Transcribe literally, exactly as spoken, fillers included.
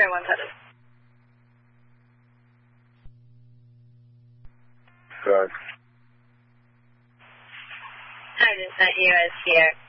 one seven. Good. Hi, this is U S here.